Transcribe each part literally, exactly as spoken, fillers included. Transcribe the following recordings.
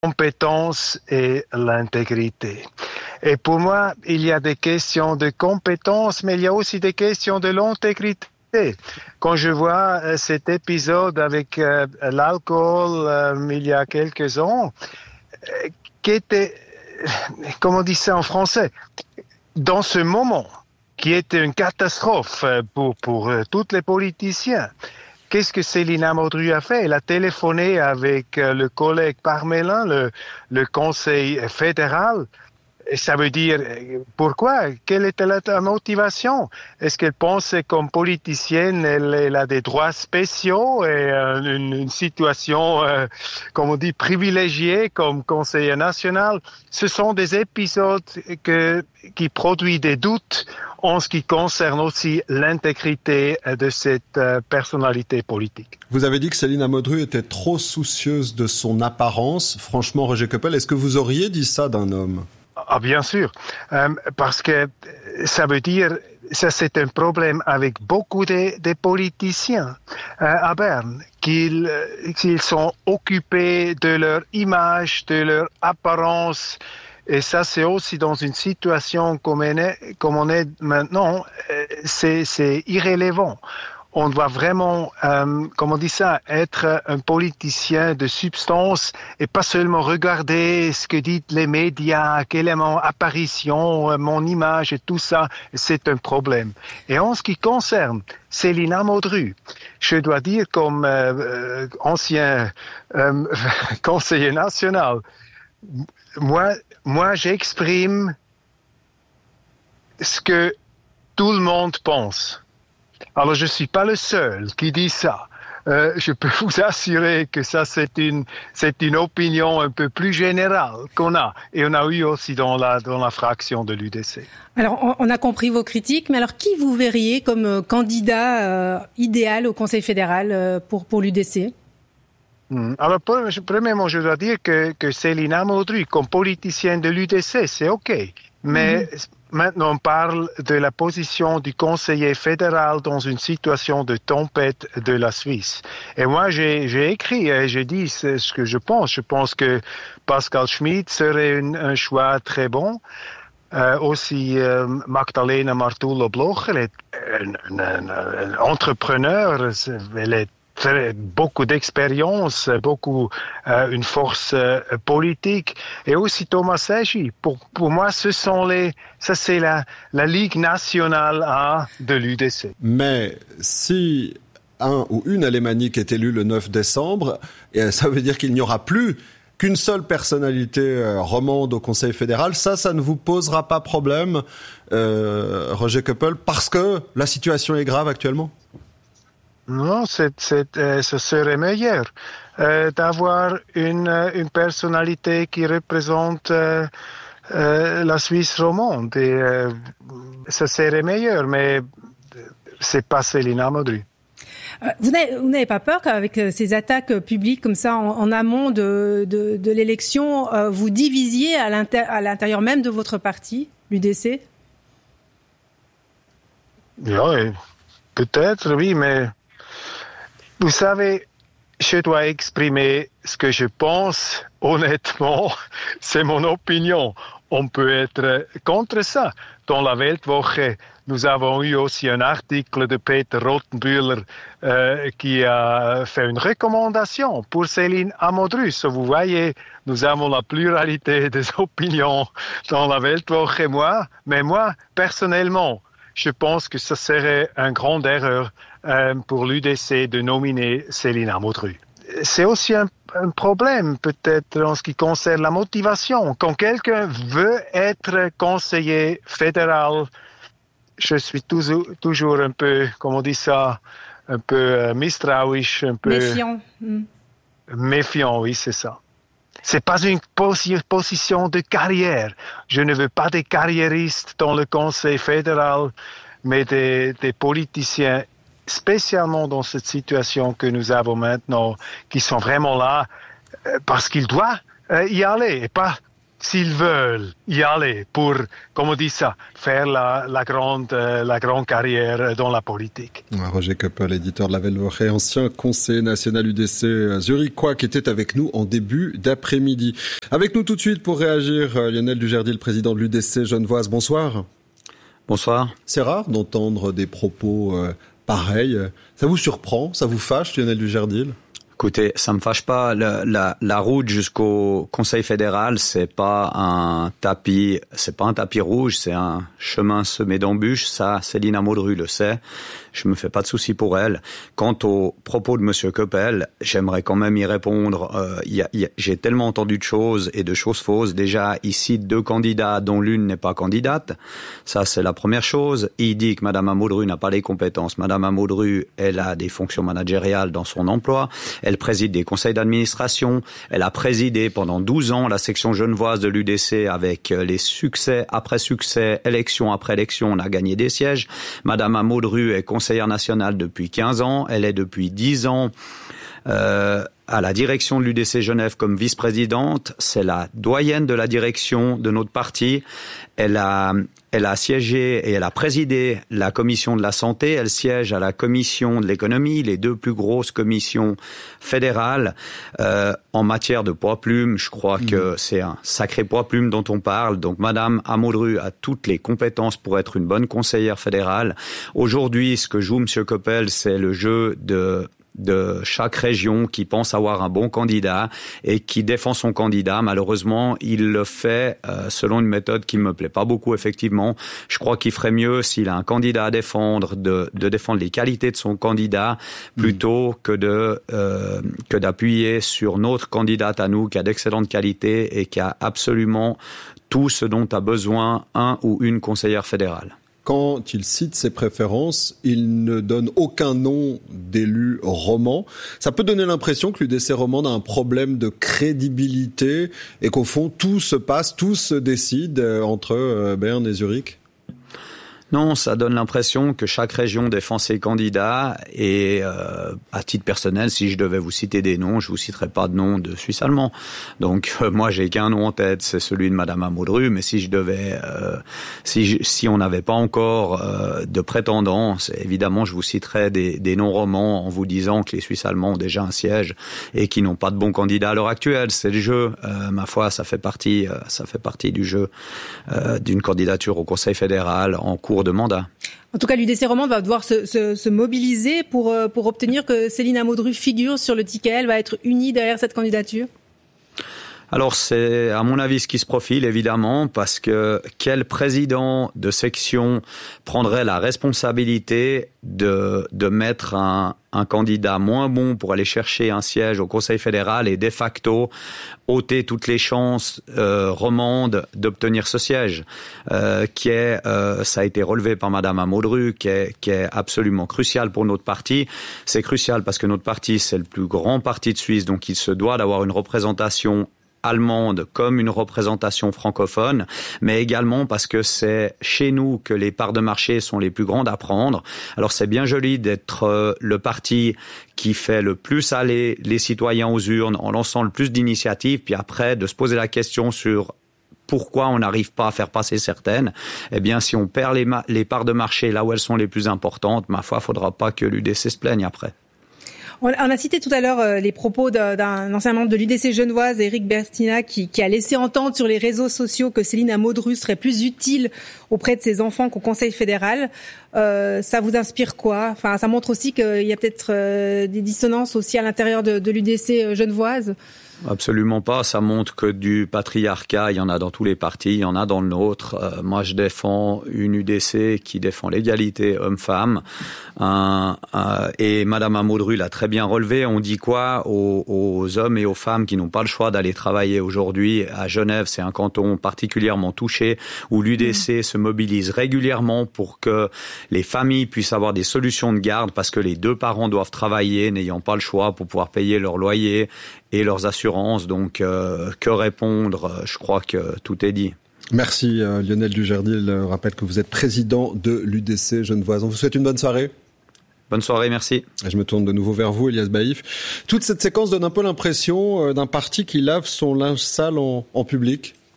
compétence et l'intégrité. Et pour moi, il y a des questions de compétence, mais il y a aussi des questions de l'intégrité. Quand je vois euh, cet épisode avec euh, l'alcool euh, il y a quelques ans, euh, qui était, comment on dit ça en français, dans ce moment, qui était une catastrophe pour, pour euh, tous les politiciens. Qu'est-ce que Céline Amodru a fait? Elle a téléphoné avec euh, le collègue Parmelin, le, le conseil fédéral. Et ça veut dire, pourquoi? Quelle était la motivation? Est-ce qu'elle pensait comme politicienne, elle, elle a des droits spéciaux et euh, une, une situation, euh, comme on dit, privilégiée comme conseiller national? Ce sont des épisodes que, qui produisent des doutes en ce qui concerne aussi l'intégrité de cette euh, personnalité politique. Vous avez dit que Céline Amodru était trop soucieuse de son apparence. Franchement, Roger Koppel, est-ce que vous auriez dit ça d'un homme? Ah, bien sûr, euh, parce que ça veut dire, ça c'est un problème avec beaucoup de, de politiciens euh, à Berne, qu'ils, qu'ils sont occupés de leur image, de leur apparence, et ça c'est aussi dans une situation comme on est, comme on est maintenant, c'est, c'est irrélevant. On doit vraiment, euh, comment on dit ça, être un politicien de substance et pas seulement regarder ce que disent les médias, quelle est mon apparition, mon image et tout ça. C'est un problème. Et en ce qui concerne Céline Amodru, je dois dire comme euh, ancien euh, conseiller national, moi, moi j'exprime ce que tout le monde pense. Alors, je ne suis pas le seul qui dit ça. Euh, je peux vous assurer que ça, c'est une, c'est une opinion un peu plus générale qu'on a. Et on a eu aussi dans la, dans la fraction de l'U D C. Alors, on, on a compris vos critiques, mais alors qui vous verriez comme euh, candidat euh, idéal au Conseil fédéral euh, pour, pour l'U D C? Mmh. Alors, premièrement, je dois dire que, que Céline Amodru, comme politicienne de l'U D C, c'est OK. Mais mmh. Maintenant, on parle de la position du conseiller fédéral dans une situation de tempête de la Suisse. Et moi, j'ai, j'ai écrit et j'ai dit ce que je pense. Je pense que Pascal Schmid serait une, un choix très bon. Euh, aussi, euh, Magdalena Martullo-Bloch, elle est un, un, un entrepreneur, elle est très, beaucoup d'expérience, beaucoup euh, une force euh, politique, et aussi Thomas Segi. Pour pour moi, ce sont les, ça c'est la la Ligue nationale A de l'U D C. Mais si un ou une alémanique est élu le neuf décembre, et ça veut dire qu'il n'y aura plus qu'une seule personnalité euh, romande au Conseil fédéral. Ça, ça ne vous posera pas problème, euh, Roger Koppel, parce que la situation est grave actuellement? Non, c'est, c'est, euh, ce serait meilleur euh, d'avoir une, une personnalité qui représente euh, euh, la Suisse romande. Et euh, ça serait meilleur, mais c'est pas Céline Amodru. Vous n'avez, vous n'avez pas peur qu'avec ces attaques publiques comme ça en, en amont de, de, de l'élection, euh, vous divisiez à, l'inter, à l'intérieur même de votre parti, l'U D C? Oui, peut-être, oui, mais vous savez, je dois exprimer ce que je pense. Honnêtement, c'est mon opinion. On peut être contre ça. Dans la Weltwoche, nous avons eu aussi un article de Peter Rottenbühler euh, qui a fait une recommandation pour Céline Amodru. Vous voyez, nous avons la pluralité des opinions dans la Weltwoche, moi. Mais moi, personnellement, je pense que ce serait une grande erreur euh, pour l'U D C de nominer Céline Amodru. C'est aussi un, un problème peut-être en ce qui concerne la motivation. Quand quelqu'un veut être conseiller fédéral, je suis toujours, toujours un peu, comment on dit ça, un peu euh, misstrauisch, un peu... Méfiant. Mm. Méfiant, oui, c'est ça. C'est pas une posi- position de carrière. Je ne veux pas des carriéristes dans le Conseil fédéral, mais des, des politiciens, spécialement dans cette situation que nous avons maintenant, qui sont vraiment là euh, parce qu'ils doivent euh, y aller et pas s'ils veulent y aller pour, comme on dit ça, faire la, la, grande, euh, la grande carrière dans la politique. Roger Koppel, éditeur de la Weltwoche, ancien conseiller national U D C zurichois, qui était avec nous en début d'après-midi. Avec nous tout de suite pour réagir, Lionel Dujardil, président de l'U D C genevoise. Bonsoir. Bonsoir. C'est rare d'entendre des propos euh, pareils. Ça vous surprend? Ça vous fâche, Lionel Dujardil? Écoutez, ça me fâche pas. Le, la, la route jusqu'au Conseil fédéral, c'est pas un tapis, c'est pas un tapis rouge, c'est un chemin semé d'embûches. Ça, Céline Amodru le sait. Je me fais pas de soucis pour elle. Quant aux propos de Monsieur Koppel, j'aimerais quand même y répondre. Euh, y a, y a, j'ai tellement entendu de choses et de choses fausses. Déjà, ici, deux candidats dont l'une n'est pas candidate. Ça, c'est la première chose. Il dit que Madame Amodru n'a pas les compétences. Madame Amodru, elle a des fonctions managériales dans son emploi. Elle préside des conseils d'administration. Elle a présidé pendant douze ans la section genevoise de l'U D C avec les succès après succès, élection après élection. On a gagné des sièges. Madame Amodru est conseillère nationale depuis quinze ans. Elle est depuis dix ans euh, à la direction de l'U D C Genève comme vice-présidente. C'est la doyenne de la direction de notre parti. Elle a, elle a siégé et elle a présidé la commission de la santé. Elle siège à la commission de l'économie, les deux plus grosses commissions fédérales. Euh, en matière de poids-plume, je crois mmh. que c'est un sacré poids-plume dont on parle. Donc, Madame Amodru a toutes les compétences pour être une bonne conseillère fédérale. Aujourd'hui, ce que joue Monsieur Koppel, c'est le jeu de de chaque région qui pense avoir un bon candidat et qui défend son candidat. Malheureusement, il le fait euh, selon une méthode qui me plaît pas beaucoup, effectivement. Je crois qu'il ferait mieux, s'il a un candidat à défendre, de, de défendre les qualités de son candidat plutôt mmh. que de euh, que d'appuyer sur notre candidate à nous qui a d'excellentes qualités et qui a absolument tout ce dont a besoin un ou une conseillère fédérale. Quand il cite ses préférences, il ne donne aucun nom d'élu roman. Ça peut donner l'impression que l'U D C romande a un problème de crédibilité et qu'au fond, tout se passe, tout se décide entre Berne et Zurich. Non, ça donne l'impression que chaque région défend ses candidats et euh, à titre personnel, si je devais vous citer des noms, je vous citerais pas de nom de Suisse allemand. Donc euh, moi j'ai qu'un nom en tête, c'est celui de Madame Amodru, mais si je devais euh, si je, si on n'avait pas encore euh, de prétendants, évidemment je vous citerais des, des noms romans en vous disant que les Suisses allemands ont déjà un siège et qui n'ont pas de bons candidats à l'heure actuelle. C'est le jeu, euh, ma foi, ça fait partie euh, ça fait partie du jeu euh, d'une candidature au Conseil fédéral en cours de mandat. En tout cas, l'U D C romande va devoir se, se, se mobiliser pour, pour obtenir que Céline Amodru figure sur le ticket. Elle va être unie derrière cette candidature. Alors c'est à mon avis ce qui se profile évidemment parce que quel président de section prendrait la responsabilité de de mettre un un candidat moins bon pour aller chercher un siège au Conseil fédéral et de facto ôter toutes les chances euh, romandes d'obtenir ce siège euh, qui est euh, ça a été relevé par Madame Amodru qui est qui est absolument crucial pour notre parti. C'est crucial parce que notre parti c'est le plus grand parti de Suisse, donc il se doit d'avoir une représentation allemande comme une représentation francophone, mais également parce que c'est chez nous que les parts de marché sont les plus grandes à prendre. Alors c'est bien joli d'être euh, le parti qui fait le plus aller les citoyens aux urnes en lançant le plus d'initiatives, puis après de se poser la question sur pourquoi on n'arrive pas à faire passer certaines. Eh bien, si on perd les, ma- les parts de marché là où elles sont les plus importantes, ma foi, il ne faudra pas que l'U D C se plaigne après. On a cité tout à l'heure euh, les propos d'un, d'un ancien membre de l'U D C genevoise, Éric Bertina, qui, qui a laissé entendre sur les réseaux sociaux que Céline Amodru serait plus utile auprès de ses enfants qu'au Conseil fédéral. Euh, ça vous inspire quoi? Enfin, ça montre aussi qu'il y a peut-être euh, des dissonances aussi à l'intérieur de, de l'U D C genevoise. Absolument pas. Ça montre que du patriarcat, il y en a dans tous les partis, il y en a dans le nôtre. Euh, moi, je défends une U D C qui défend l'égalité homme-femme. Euh, euh, et Madame Amodru l'a très bien relevé. On dit quoi aux, aux hommes et aux femmes qui n'ont pas le choix d'aller travailler aujourd'hui à Genève? C'est un canton particulièrement touché où l'U D C mmh. se mobilise régulièrement pour que les familles puissent avoir des solutions de garde parce que les deux parents doivent travailler, n'ayant pas le choix pour pouvoir payer leur loyer et leurs assurances. Donc, euh, que répondre? Je crois que tout est dit. Merci euh, Lionel Dujardil. Je rappelle que vous êtes président de l'U D C genevoise. On vous souhaite une bonne soirée. Bonne soirée, merci. Et je me tourne de nouveau vers vous, Elias Baïf. Toute cette séquence donne un peu l'impression euh, d'un parti qui lave son linge sale en, en public.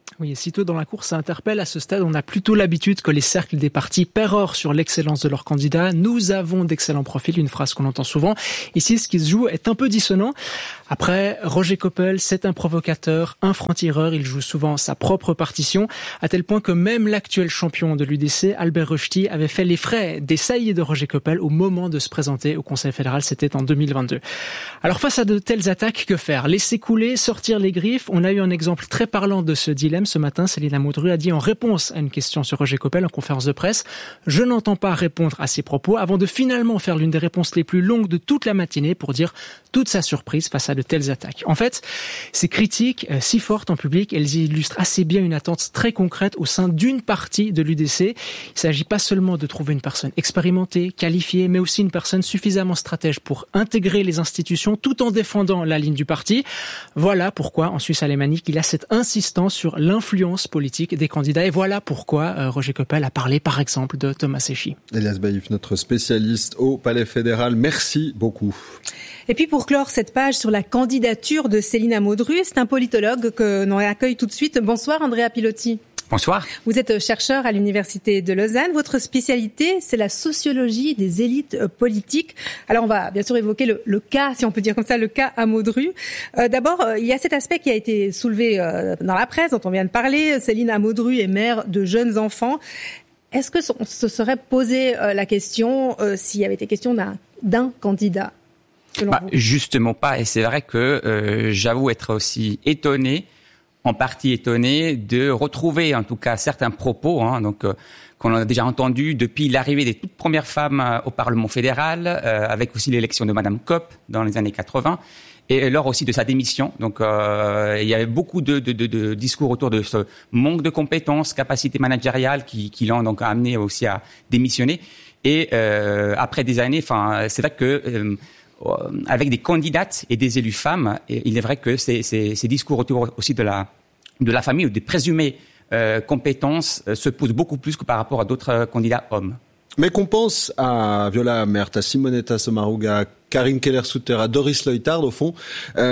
Oui, et sitôt dans la course, ça interpelle. À ce stade, on a plutôt l'habitude que les cercles des partis pérorent sur l'excellence de leurs candidats. Nous avons d'excellents profils, une phrase qu'on entend souvent. Ici, ce qui se joue est un peu dissonant. Après, Roger Koppel, c'est un provocateur, un franc-tireur. Il joue souvent sa propre partition, à tel point que même l'actuel champion de l'U D C, Albert Rochety, avait fait les frais des saillies de Roger Koppel au moment de se présenter au Conseil fédéral. C'était en deux mille vingt-deux. Alors, face à de telles attaques, que faire? Laisser couler, sortir les griffes? On a eu un exemple très parlant de ce dilemme ce matin. Célina Modru a dit en réponse à une question sur Roger Koppel en conférence de presse: je n'entends pas répondre à ses propos, avant de finalement faire l'une des réponses les plus longues de toute la matinée pour dire toute sa surprise face à de telles attaques. En fait, ces critiques euh, si fortes en public, elles illustrent assez bien une attente très concrète au sein d'une partie de l'U D C. Il ne s'agit pas seulement de trouver une personne expérimentée, qualifiée, mais aussi une personne suffisamment stratège pour intégrer les institutions tout en défendant la ligne du parti. Voilà pourquoi en Suisse alémanique, il y a cette insistance sur l'influence politique des candidats. Et voilà pourquoi euh, Roger Koppel a parlé par exemple de Thomas Séchy. Elias Baïf, notre spécialiste au Palais fédéral, merci beaucoup. Et puis pour clore cette page sur la candidature de Célina Modru, c'est un politologue que l'on accueille tout de suite. Bonsoir Andrea Pilotti. Bonsoir. Vous êtes chercheur à l'Université de Lausanne. Votre spécialité, c'est la sociologie des élites politiques. Alors, on va bien sûr évoquer le, le cas, si on peut dire comme ça, le cas Amodru. Euh, d'abord, euh, il y a cet aspect qui a été soulevé euh, dans la presse, dont on vient de parler. Célina Modru est mère de jeunes enfants. Est-ce que on se serait posé euh, la question euh, s'il y avait été question d'un, d'un candidat, selon bah, vous? Justement pas. Et c'est vrai que euh, j'avoue être aussi étonné, en partie étonné, de retrouver en tout cas certains propos, hein, donc euh, qu'on a déjà entendu depuis l'arrivée des toutes premières femmes euh, au Parlement fédéral, euh, avec aussi l'élection de Madame Kopp dans les années quatre-vingts, et lors aussi de sa démission. Donc euh, il y avait beaucoup de, de, de, de discours autour de ce manque de compétences, capacités managériales qui, qui l'ont donc amené aussi à démissionner. Et euh, après des années, enfin c'est vrai que euh, avec des candidates et des élus femmes, il est vrai que ces, ces, ces discours autour aussi de la, de la famille ou des présumées euh, compétences euh, se posent beaucoup plus que par rapport à d'autres euh, candidats hommes. Mais qu'on pense à Viola Amherst, à Simonetta Sommaruga, Karine Keller-Sutter, à Doris Leuthard, au fond,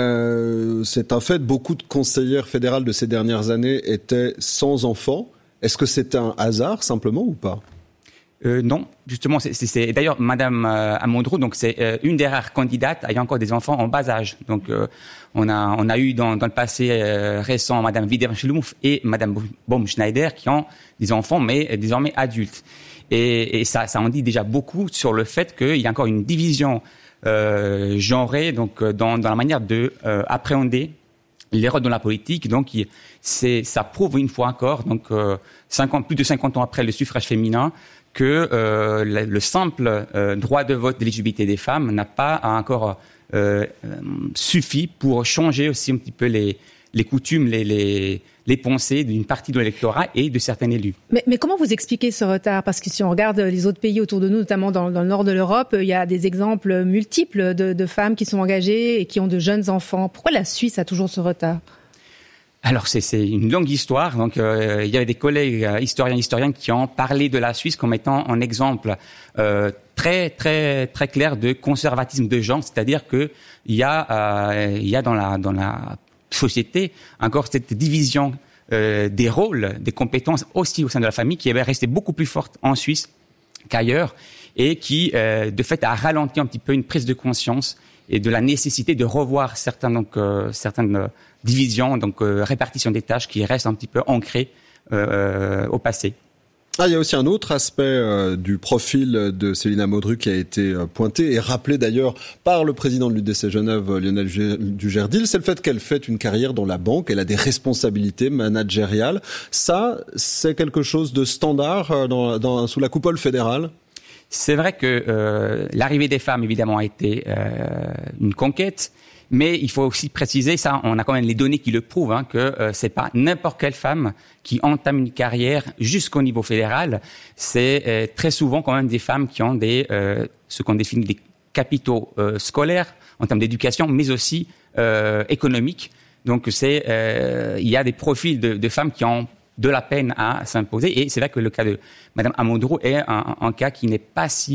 euh, c'est un fait, beaucoup de conseillères fédérales de ces dernières années étaient sans enfants. Est-ce que c'est un hasard, simplement, ou pas ? Euh, non, justement, c'est, c'est, c'est d'ailleurs Madame euh, Amodru, donc c'est euh, une des rares candidates ayant encore des enfants en bas âge. Donc euh, on a on a eu dans, dans le passé euh, récent Madame Wider-Schlumpf et Madame Baumschneider qui ont des enfants mais désormais adultes. Et, et ça ça en dit déjà beaucoup sur le fait qu'il y a encore une division euh, genrée donc dans dans la manière de euh, appréhender les rôles dans la politique. Donc il, c'est ça prouve une fois encore donc euh, cinquante plus de cinquante ans après le suffrage féminin que euh, le, le simple euh, droit de vote d'éligibilité des femmes n'a pas encore euh, suffi pour changer aussi un petit peu les, les coutumes, les, les, les pensées d'une partie de l'électorat et de certains élus. Mais, mais comment vous expliquez ce retard ? Parce que si on regarde les autres pays autour de nous, notamment dans, dans le nord de l'Europe, il y a des exemples multiples de, de femmes qui sont engagées et qui ont de jeunes enfants. Pourquoi la Suisse a toujours ce retard ? Alors c'est, c'est une longue histoire. Donc euh, il y avait des collègues euh, historiens historiennes qui ont parlé de la Suisse comme étant un exemple euh, très très très clair de conservatisme de genre, c'est-à-dire que il y a euh, il y a dans la dans la société encore cette division euh, des rôles, des compétences aussi au sein de la famille qui avait resté beaucoup plus forte en Suisse qu'ailleurs et qui euh, de fait a ralenti un petit peu une prise de conscience et de la nécessité de revoir certains donc euh, certaines euh, divisions donc euh, répartition des tâches qui restent un petit peu ancrées euh, au passé. Ah, il y a aussi un autre aspect euh, du profil de Célina Modru qui a été euh, pointé et rappelé d'ailleurs par le président de l'U D C Genève, Lionel Dugerdil, c'est le fait qu'elle fait une carrière dans la banque, elle a des responsabilités managériales. Ça, c'est quelque chose de standard euh, dans, dans, sous la coupole fédérale. C'est vrai que euh, l'arrivée des femmes, évidemment, a été euh, une conquête, mais il faut aussi préciser, ça, on a quand même les données qui le prouvent, hein, que euh, c'est pas n'importe quelle femme qui entame une carrière jusqu'au niveau fédéral. C'est euh, très souvent quand même des femmes qui ont des euh, ce qu'on définit des capitaux euh, scolaires en termes d'éducation, mais aussi euh, économiques. Donc c'est euh, il y a des profils de, de femmes qui ont de la peine à s'imposer. Et c'est vrai que le cas de Madame Amodru est un, un cas qui n'est pas si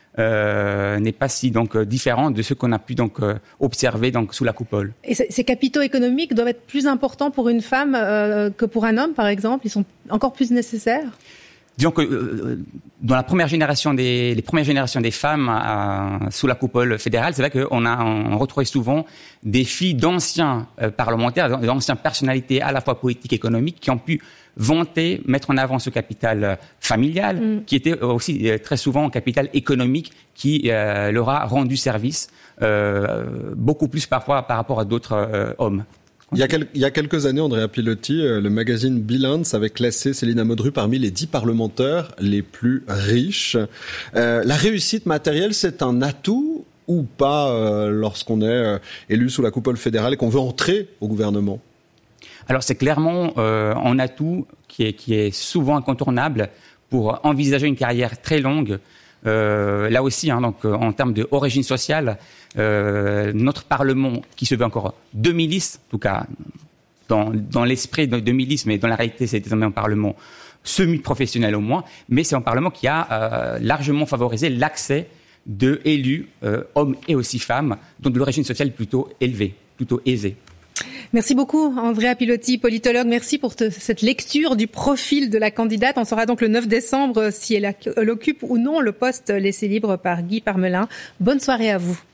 euh, n'est pas si donc différent de ce qu'on a pu donc euh, observer donc sous la coupole. Et ces capitaux économiques doivent être plus importants pour une femme euh, que pour un homme, par exemple. Ils sont encore plus nécessaires. Disons que euh, dans la première génération des les premières générations des femmes euh, sous la coupole fédérale, c'est vrai qu'on a on retrouvait souvent des filles d'anciens euh, parlementaires, d'anciennes personnalités à la fois politiques et économiques qui ont pu vanter, mettre en avant ce capital familial, mmh. qui était aussi euh, très souvent un capital économique qui euh, leur a rendu service euh, beaucoup plus parfois par rapport à d'autres euh, hommes. Il y, a quel, il y a quelques années, Andrea Pilotti, euh, le magazine Bilance avait classé Céline Amodru parmi les dix parlementaires les plus riches. Euh, la réussite matérielle, c'est un atout ou pas euh, lorsqu'on est euh, élu sous la coupole fédérale et qu'on veut entrer au gouvernement ? Alors c'est clairement euh, un atout qui est, qui est souvent incontournable pour envisager une carrière très longue. Euh, là aussi, hein, donc en termes d'origine sociale, euh, notre Parlement, qui se veut encore deux millistes, en tout cas dans, dans l'esprit de, de milice, mais dans la réalité c'est désormais un Parlement semi-professionnel au moins, mais c'est un Parlement qui a euh, largement favorisé l'accès de élus, euh, hommes et aussi femmes, dont de l'origine sociale plutôt élevée, plutôt aisée. Merci beaucoup, Andrea Pilotti, politologue. Merci pour te, cette lecture du profil de la candidate. On saura donc le neuf décembre si elle, elle occupe ou non le poste laissé libre par Guy Parmelin. Bonne soirée à vous.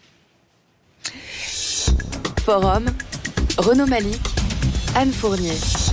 Forum, Renaud Malik, Anne Fournier.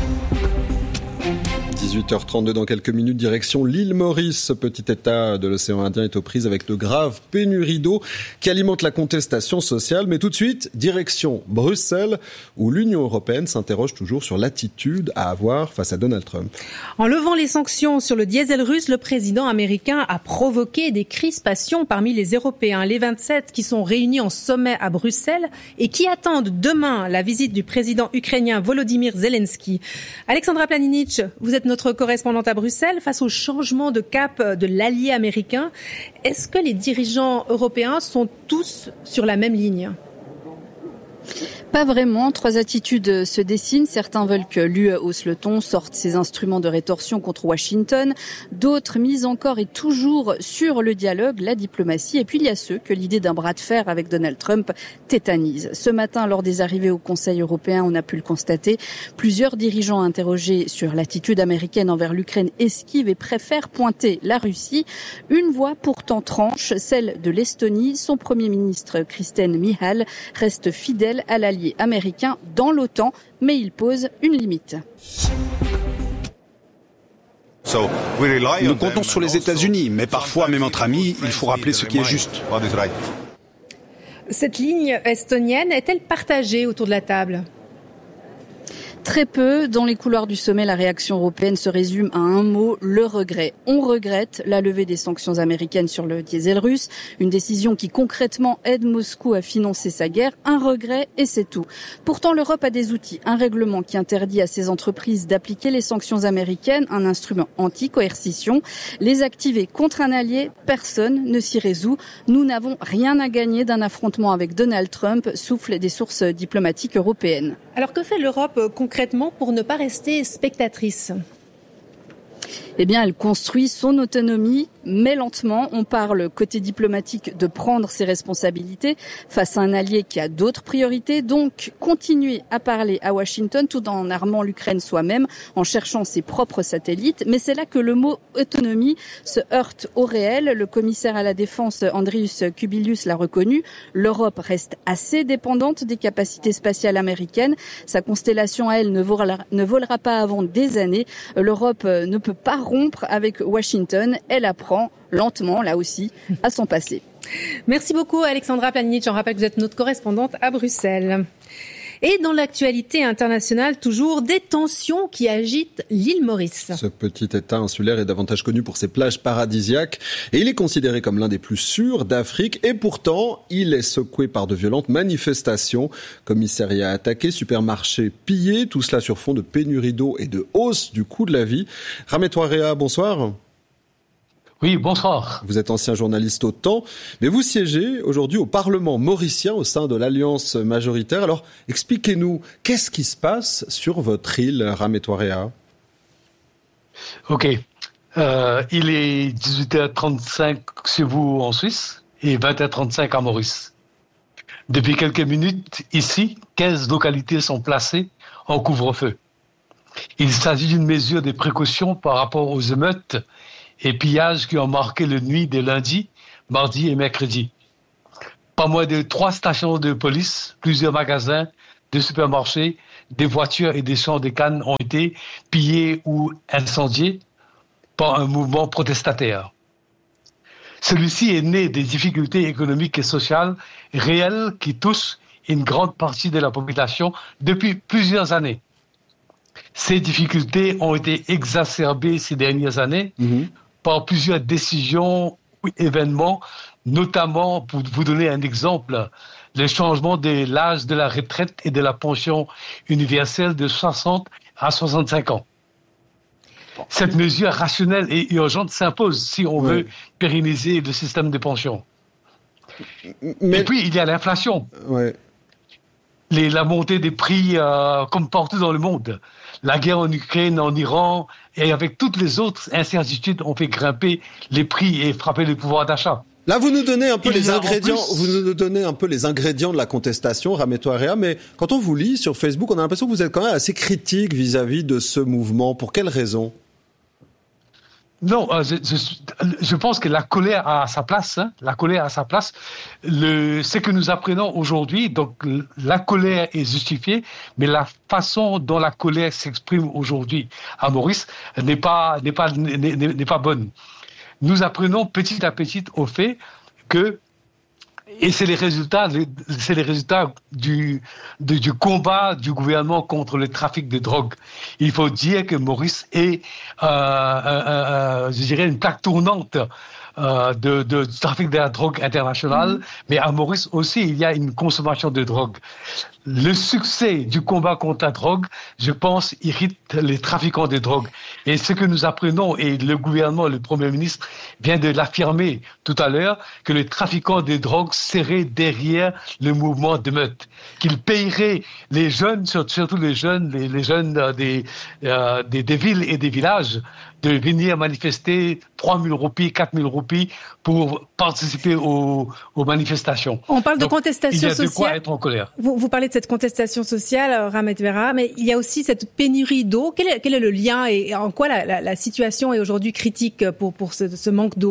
dix-huit heures trente-deux dans quelques minutes, direction l'île Maurice. Ce petit État de l'océan Indien est aux prises avec de graves pénuries d'eau qui alimentent la contestation sociale. Mais tout de suite, direction Bruxelles, où l'Union européenne s'interroge toujours sur l'attitude à avoir face à Donald Trump. En levant les sanctions sur le diesel russe, le président américain a provoqué des crispations parmi les Européens. Les vingt-sept qui sont réunis en sommet à Bruxelles et qui attendent demain la visite du président ukrainien Volodymyr Zelensky. Alexandra Planinitch, vous êtes notre correspondante à Bruxelles. Face au changement de cap de l'allié américain, est-ce que les dirigeants européens sont tous sur la même ligne ? Pas vraiment. Trois attitudes se dessinent. Certains veulent que l'U E hausse le ton, sorte ses instruments de rétorsion contre Washington. D'autres misent encore et toujours sur le dialogue, la diplomatie. Et puis il y a ceux que l'idée d'un bras de fer avec Donald Trump tétanise. Ce matin, lors des arrivées au Conseil européen, on a pu le constater. Plusieurs dirigeants interrogés sur l'attitude américaine envers l'Ukraine esquivent et préfèrent pointer la Russie. Une voix pourtant tranche, celle de l'Estonie. Son Premier ministre, Kristen Michal, reste fidèle à l'allié américain dans l'OTAN, mais il pose une limite. Nous comptons sur les États-Unis, mais parfois, même entre amis, il faut rappeler ce qui est juste. Cette ligne estonienne est-elle partagée autour de la table ? Très peu. Dans les couloirs du sommet, la réaction européenne se résume à un mot, le regret. On regrette la levée des sanctions américaines sur le diesel russe, une décision qui concrètement aide Moscou à financer sa guerre. Un regret et c'est tout. Pourtant, l'Europe a des outils. Un règlement qui interdit à ses entreprises d'appliquer les sanctions américaines, un instrument anti-coercition. Les activer contre un allié, personne ne s'y résout. Nous n'avons rien à gagner d'un affrontement avec Donald Trump, soufflent des sources diplomatiques européennes. Alors que fait l'Europe concrètement pour ne pas rester spectatrice ? Eh bien, elle construit son autonomie, mais lentement. On parle, côté diplomatique, de prendre ses responsabilités face à un allié qui a d'autres priorités. Donc, continuer à parler à Washington tout en armant l'Ukraine soi-même, en cherchant ses propres satellites. Mais c'est là que le mot autonomie se heurte au réel. Le commissaire à la défense, Andrius Kubilius, l'a reconnu. L'Europe reste assez dépendante des capacités spatiales américaines. Sa constellation à elle ne volera, ne volera pas avant des années. L'Europe ne peut pas rompre avec Washington. Elle apprend lentement, là aussi, à s'en passer. Merci beaucoup Alexandra Planinitch. Je rappelle que vous êtes notre correspondante à Bruxelles. Et dans l'actualité internationale, toujours des tensions qui agitent l'île Maurice. Ce petit État insulaire est davantage connu pour ses plages paradisiaques et il est considéré comme l'un des plus sûrs d'Afrique. Et pourtant, il est secoué par de violentes manifestations. Commissariats attaqués, supermarchés pillés, tout cela sur fond de pénurie d'eau et de hausse du coût de la vie. Ramet Ouarea, bonsoir. Oui, bonsoir. Vous êtes ancien journaliste au Temps, mais vous siégez aujourd'hui au Parlement mauricien au sein de l'Alliance majoritaire. Alors, expliquez-nous, qu'est-ce qui se passe sur votre île, Ramet Ouarea ? Ok. Euh, il est dix-huit heures trente-cinq chez vous en Suisse et vingt heures trente-cinq à Maurice. Depuis quelques minutes, ici, quinze localités sont placées en couvre-feu. Il s'agit d'une mesure de précaution par rapport aux émeutes et pillages qui ont marqué la nuit de lundi, mardi et mercredi. Pas moins de trois stations de police, plusieurs magasins, des supermarchés, des voitures et des champs de canne ont été pillés ou incendiés par un mouvement protestataire. Celui-ci est né des difficultés économiques et sociales réelles qui touchent une grande partie de la population depuis plusieurs années. Ces difficultés ont été exacerbées ces dernières années mmh. par plusieurs décisions ou événements, notamment, pour vous donner un exemple, le changement de l'âge de la retraite et de la pension universelle de soixante à soixante-cinq ans. Cette mesure rationnelle et urgente s'impose si on oui. veut pérenniser le système de pension. Mais... Et puis, il y a l'inflation. Ouais. Les, la montée des prix euh, comme partout dans le monde. La guerre en Ukraine, en Iran, et avec toutes les autres incertitudes, ont fait grimper les prix et frapper le pouvoir d'achat. Là, vous nous donnez un peu les ingrédients, plus... vous nous donnez un peu les ingrédients de la contestation, Rameto Area, mais quand on vous lit sur Facebook, on a l'impression que vous êtes quand même assez critique vis-à-vis de ce mouvement. Pour quelles raisons ? Non, euh, je, je, je pense que la colère a sa place. Hein, la colère a sa place. Le, ce que nous apprenons aujourd'hui, donc la colère est justifiée, mais la façon dont la colère s'exprime aujourd'hui à Maurice n'est pas n'est pas n'est, n'est pas bonne. Nous apprenons petit à petit au fait que et c'est les résultats, c'est les résultats du, du, du combat du gouvernement contre le trafic de drogue. Il faut dire que Maurice est, euh, euh, euh, je dirais, une plaque tournante euh, de, de, du trafic de la drogue internationale. Mmh. Mais à Maurice aussi, il y a une consommation de drogue. Le succès du combat contre la drogue, je pense, irrite les trafiquants de drogue. Et ce que nous apprenons, et le gouvernement, le Premier ministre, vient de l'affirmer tout à l'heure, que les trafiquants de drogue seraient derrière le mouvement de meute, qu'ils paieraient les jeunes, surtout les jeunes, les, les jeunes des, euh, des, des villes et des villages, de venir manifester trois mille roupies, quatre mille roupies pour participer aux, aux manifestations. On parle Donc, de contestation sociale. Il y a de quoi être en colère. Vous, vous parlez de cette contestation sociale, Rameto Area, mais il y a aussi cette pénurie d'eau. Quel est, quel est le lien et en quoi la, la, la situation est aujourd'hui critique pour, pour ce, ce manque d'eau ?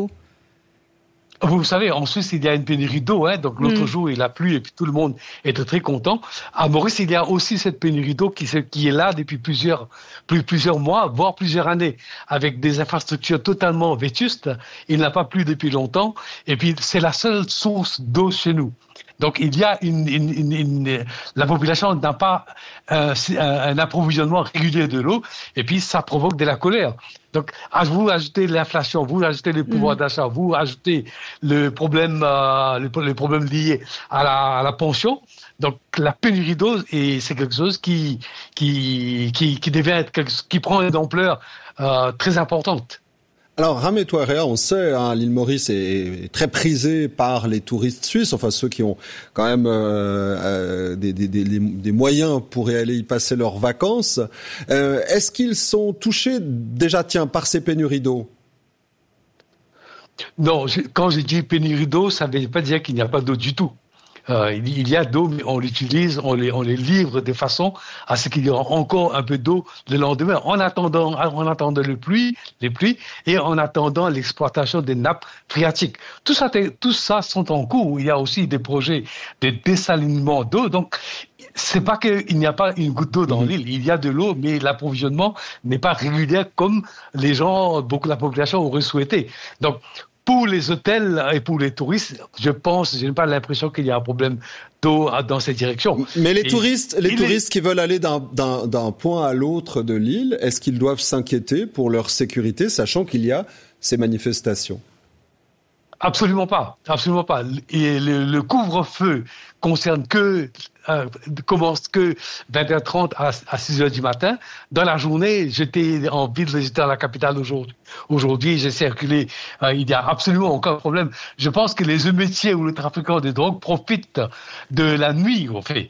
Vous savez, en Suisse, il y a une pénurie d'eau, hein, donc l'autre mmh. jour, il a plu et puis tout le monde était très content. À Maurice, il y a aussi cette pénurie d'eau qui, qui est là depuis plusieurs, plus, plusieurs mois, voire plusieurs années, avec des infrastructures totalement vétustes. Il n'a pas plu depuis longtemps, et puis c'est la seule source d'eau chez nous. Donc il y a une, une, une, une la population n'a pas euh, un approvisionnement régulier de l'eau, et puis ça provoque de la colère. Donc vous ajoutez l'inflation, vous ajoutez le pouvoir mmh. d'achat, vous ajoutez le problème, euh, le, le problème lié à la, à la pension. Donc la pénurie d'eau, et c'est quelque chose qui qui qui, qui devient être quelque, qui prend une ampleur euh, très importante. Alors, Rameto Area, on sait, hein, l'île Maurice est très prisée par les touristes suisses, enfin ceux qui ont quand même euh, euh, des, des, des, des moyens pour y aller y passer leurs vacances. Euh, est-ce qu'ils sont touchés déjà, tiens, par ces pénuries d'eau ? Non, je, quand je dis pénurie d'eau, ça ne veut pas dire qu'il n'y a pas d'eau du tout. Euh, il y a d'eau, mais on l'utilise, on les, on les livre de façon à ce qu'il y aura encore un peu d'eau le lendemain, en attendant, en attendant les pluies, les pluies, et en attendant l'exploitation des nappes phréatiques. Tout ça, tout ça sont en cours. Il y a aussi des projets de dessalement d'eau. Donc, c'est pas qu'il n'y a pas une goutte d'eau dans mmh. l'île. Il y a de l'eau, mais l'approvisionnement n'est pas régulier comme les gens, beaucoup de la population auraient souhaité. Donc, pour les hôtels et pour les touristes, je pense, je n'ai pas l'impression qu'il y a un problème d'eau dans cette direction. Mais les et touristes, les touristes est... qui veulent aller d'un, d'un, d'un point à l'autre de l'île, est-ce qu'ils doivent s'inquiéter pour leur sécurité, sachant qu'il y a ces manifestations ? Absolument pas, absolument pas. Et le, le couvre-feu concerne que euh, commence que vingt heures trente à, à six heures du matin. Dans la journée, j'étais en ville, j'étais à la capitale aujourd'hui. Aujourd'hui, j'ai circulé. Euh, il n'y a absolument aucun problème. Je pense que les émeutiers ou les trafiquants de drogue profitent de la nuit, au fait.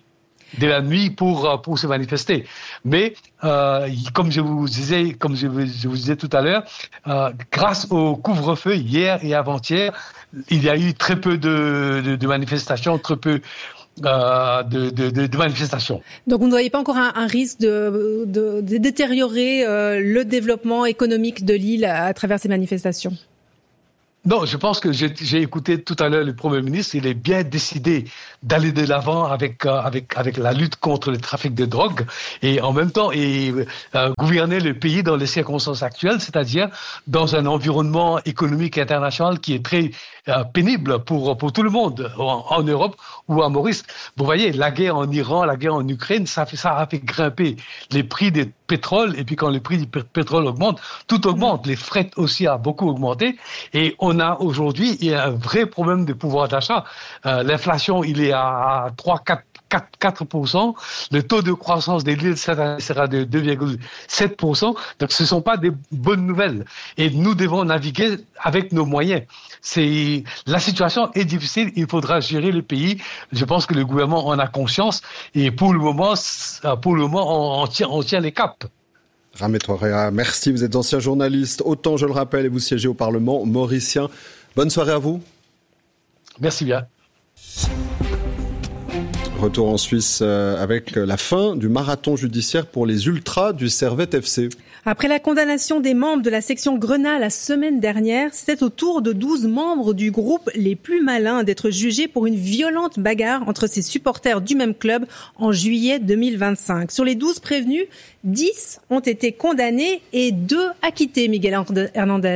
de la nuit pour pour se manifester. Mais euh, comme je vous disais, comme je vous, je vous disais tout à l'heure, euh, grâce au couvre-feu hier et avant-hier, il y a eu très peu de, de, de manifestations, très peu euh, de, de, de, de manifestations. Donc vous ne voyez pas encore un, un risque de, de, de détériorer euh, le développement économique de l'île à, à travers ces manifestations? Non, je pense que j'ai, j'ai écouté tout à l'heure le Premier ministre. Il est bien décidé d'aller de l'avant avec euh, avec avec la lutte contre le trafic de drogue et en même temps et euh, gouverner le pays dans les circonstances actuelles, c'est-à-dire dans un environnement économique international qui est très euh, pénible pour pour tout le monde en, en Europe ou à Maurice. Vous voyez, la guerre en Iran, la guerre en Ukraine, ça fait ça a fait grimper les prix des pétrole et puis quand le prix du pétrole augmente, tout augmente. Les frais aussi a beaucoup augmenté et on a aujourd'hui il y a un vrai problème de pouvoir d'achat. Euh, l'inflation, il est à trois, quatre pour cent. Le taux de croissance des l'île sera de deux virgule sept pour cent. Donc ce ne sont pas des bonnes nouvelles. Et nous devons naviguer avec nos moyens. C'est, la situation est difficile. Il faudra gérer le pays. Je pense que le gouvernement en a conscience. Et pour le moment, pour le moment, on, on tient, on tient les caps. Ramé Touréa, merci. Vous êtes ancien journaliste. Autant, je le rappelle, et vous siégez au Parlement mauricien. Bonne soirée à vous. Merci bien. Retour en Suisse avec la fin du marathon judiciaire pour les Ultras du Servette F C. Après la condamnation des membres de la section Grenat la semaine dernière, c'était au tour de douze membres du groupe les plus malins d'être jugés pour une violente bagarre entre ses supporters du même club en juillet deux mille vingt-cinq. Sur les douze prévenus, dix ont été condamnés et deux acquittés, Miguel Hernandez.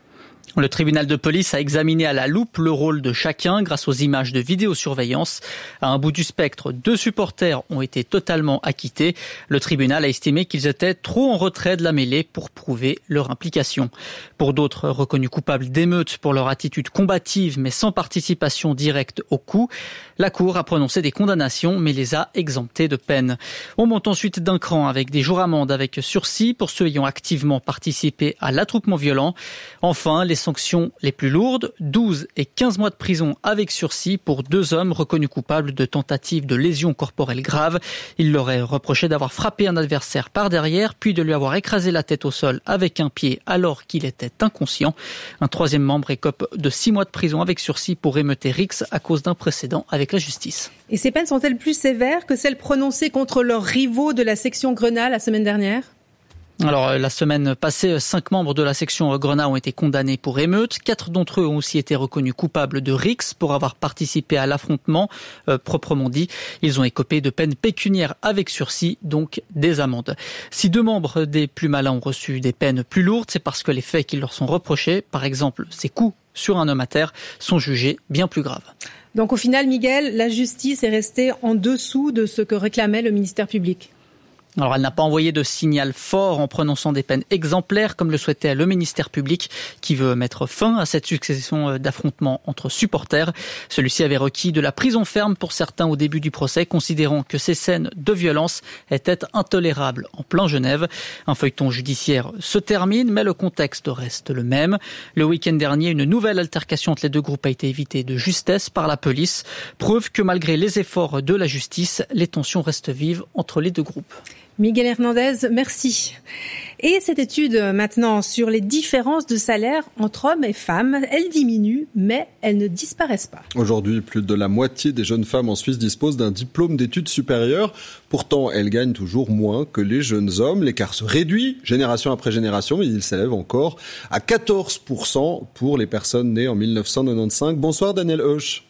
Le tribunal de police a examiné à la loupe le rôle de chacun grâce aux images de vidéosurveillance. À un bout du spectre, deux supporters ont été totalement acquittés. Le tribunal a estimé qu'ils étaient trop en retrait de la mêlée pour prouver leur implication. Pour d'autres, reconnus coupables d'émeutes pour leur attitude combative mais sans participation directe au coup, la Cour a prononcé des condamnations mais les a exemptés de peine. On monte ensuite d'un cran avec des jours amendes avec sursis pour ceux ayant activement participé à l'attroupement violent. Enfin, les sanctions les plus lourdes, douze et quinze mois de prison avec sursis pour deux hommes reconnus coupables de tentative de lésion corporelle grave. Ils leur auraient reproché d'avoir frappé un adversaire par derrière, puis de lui avoir écrasé la tête au sol avec un pied alors qu'il était inconscient. Un troisième membre écope de six mois de prison avec sursis pour émeuter Rix à cause d'un précédent avec la justice. Et ces peines sont-elles plus sévères que celles prononcées contre leurs rivaux de la section Grenat la semaine dernière ? Alors, la semaine passée, cinq membres de la section Grenat ont été condamnés pour émeute. Quatre d'entre eux ont aussi été reconnus coupables de Rix pour avoir participé à l'affrontement, euh, proprement dit. Ils ont écopé de peines pécuniaires avec sursis, donc des amendes. Si deux membres des plus malins ont reçu des peines plus lourdes, c'est parce que les faits qui leur sont reprochés, par exemple ces coups sur un homme à terre, sont jugés bien plus graves. Donc au final, Miguel, la justice est restée en dessous de ce que réclamait le ministère public. Alors, elle n'a pas envoyé de signal fort en prononçant des peines exemplaires comme le souhaitait le ministère public qui veut mettre fin à cette succession d'affrontements entre supporters. Celui-ci avait requis de la prison ferme pour certains au début du procès, considérant que ces scènes de violence étaient intolérables en plein Genève. Un feuilleton judiciaire se termine, mais le contexte reste le même. Le week-end dernier, une nouvelle altercation entre les deux groupes a été évitée de justesse par la police. Preuve que malgré les efforts de la justice, les tensions restent vives entre les deux groupes. Miguel Hernandez, merci. Et cette étude maintenant sur les différences de salaire entre hommes et femmes, elles diminuent, mais elles ne disparaissent pas. Aujourd'hui, plus de la moitié des jeunes femmes en Suisse disposent d'un diplôme d'études supérieures. Pourtant, elles gagnent toujours moins que les jeunes hommes. L'écart se réduit génération après génération, mais il s'élève encore à quatorze pour cent pour les personnes nées en dix-neuf cent quatre-vingt-quinze. Bonsoir Daniel Hoche.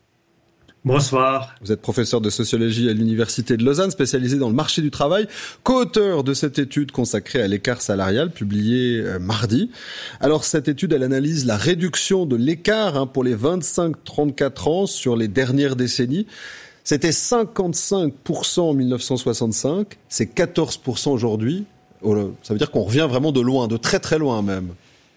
Bonsoir. Vous êtes professeur de sociologie à l'Université de Lausanne, spécialisé dans le marché du travail, co-auteur de cette étude consacrée à l'écart salarial, publiée euh, mardi. Alors cette étude, elle analyse la réduction de l'écart hein, pour les vingt-cinq à trente-quatre ans sur les dernières décennies. C'était cinquante-cinq pour cent en dix-neuf cent soixante-cinq, c'est quatorze pour cent aujourd'hui. Ça veut dire qu'on revient vraiment de loin, de très très loin même.